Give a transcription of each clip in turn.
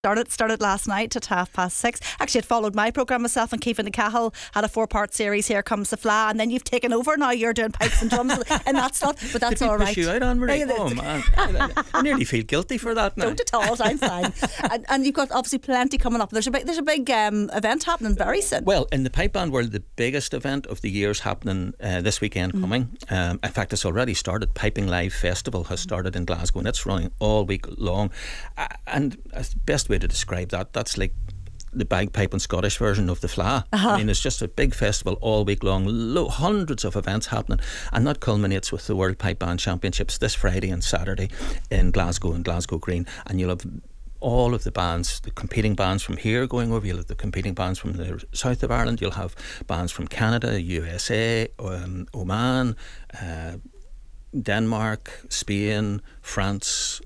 Started last night at 6:30. Actually, it followed my programme myself and Keith and Cahill had a 4-part series. Here Comes the Fla, and then you've taken over. Now you're doing pipes and drums and that stuff. But that's all right. Did we push you out, Anne-Marie? Oh man, I nearly feel guilty for that now. Don't at all. I'm fine. and you've got obviously plenty coming up. There's a big event happening very soon. Well, in the pipe band world, the biggest event of the year is happening this weekend coming. In fact, it's already started. Piping Live Festival has started in Glasgow, and it's running all week long. And the best way to describe that's like the bagpipe and Scottish version of the Fla. I mean, it's just a big festival all week long, hundreds of events happening, and that culminates with the World Pipe Band Championships this Friday and Saturday in Glasgow and Glasgow Green. And you'll have all of the bands, the competing bands from here going over. You'll have the competing bands from the south of Ireland. You'll have bands from Canada, USA, Oman, Denmark, Spain, France,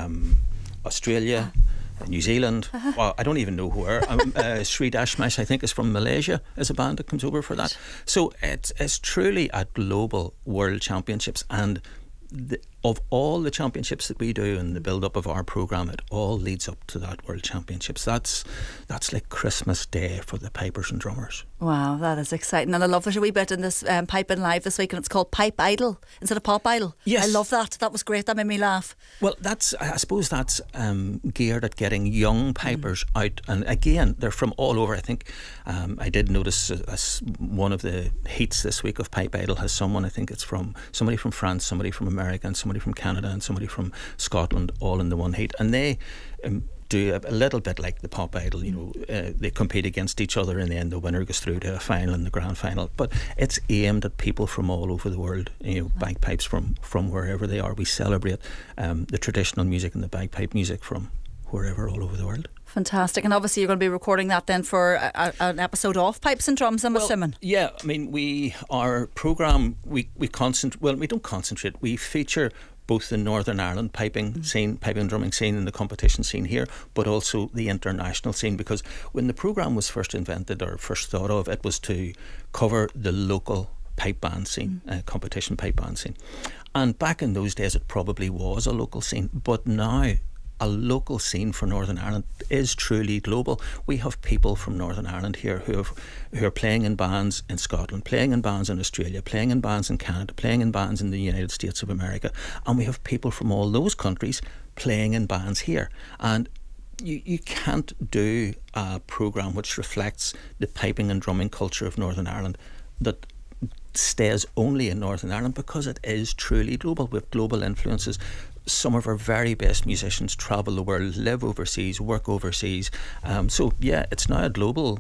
Australia, New Zealand. Well, I don't even know where. Sri Dashmash, I think, is from Malaysia, as a band that comes over for that. So it's truly a global world championships, and of all the championships that we do and the build-up of our programme, it all leads up to that World Championships. That's like Christmas Day for the pipers and drummers. Wow, that is exciting. And I love there's a wee bit in this Piping Live this week, and it's called Pipe Idol instead of Pop Idol. Yes. I love that. That was great. That made me laugh. Well, I suppose that's geared at getting young pipers out. And again, they're from all over. I think I did notice as one of the heats this week of Pipe Idol has someone, I think it's from somebody from France, somebody from America, and somebody from Canada, and somebody from Scotland, all in the one heat. And they do a little bit like the Pop Idol, they compete against each other. In the end, the winner goes through to a final and the grand final. But it's aimed at people from all over the world, bagpipes from wherever they are. We celebrate the traditional music and the bagpipe music from wherever all over the world. Fantastic. And obviously you're going to be recording that then for an episode of Pipes and Drums, I'm assuming. Yeah, I mean, our programme, we don't concentrate, we feature both the Northern Ireland piping scene, piping and drumming scene, and the competition scene here, but also the international scene, because when the programme was first invented or first thought of, it was to cover the local pipe band scene, competition pipe band scene. And back in those days it probably was a local scene, but now a local scene for Northern Ireland is truly global. We have people from Northern Ireland here who are playing in bands in Scotland, playing in bands in Australia, playing in bands in Canada, playing in bands in the United States of America, and we have people from all those countries playing in bands here. And you can't do a programme which reflects the piping and drumming culture of Northern Ireland that stays only in Northern Ireland, because it is truly global. We have global influences. Some of our very best musicians travel the world, live overseas, work overseas. So yeah, it's now a global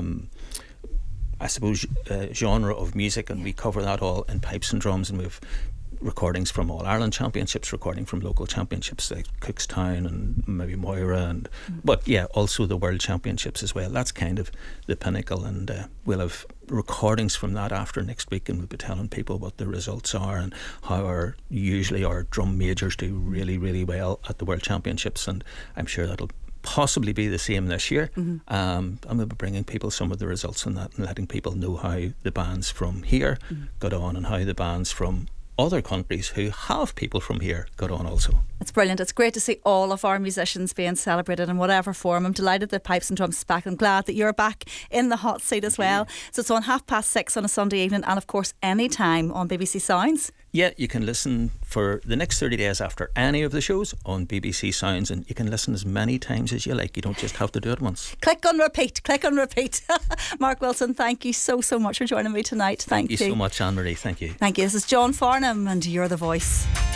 I suppose genre of music, and we cover that all in pipes and drums, and we've recordings from All Ireland Championships, recording from local championships like Cookstown and maybe Moira, but yeah, also the World Championships as well. That's kind of the pinnacle, and we'll have recordings from that after next week, and we'll be telling people what the results are and how usually our drum majors do really, really well at the World Championships, and I'm sure that'll possibly be the same this year. And we'll be bringing people some of the results on that and letting people know how the bands from here got on and how the bands from other countries who have people from here got on also. It's brilliant. It's great to see all of our musicians being celebrated in whatever form. I'm delighted that Pipes and Drums is back. I'm glad that you're back in the hot seat as well. So it's on 6:30 on a Sunday evening, and of course any time on BBC Sounds. Yeah, you can listen for the next 30 days after any of the shows on BBC Sounds, and you can listen as many times as you like. You don't just have to do it once. Click on repeat. Mark Wilson, thank you so much for joining me tonight. Thank you so much, Anne-Marie. Thank you. Thank you. This is John Farnham, and You're the Voice.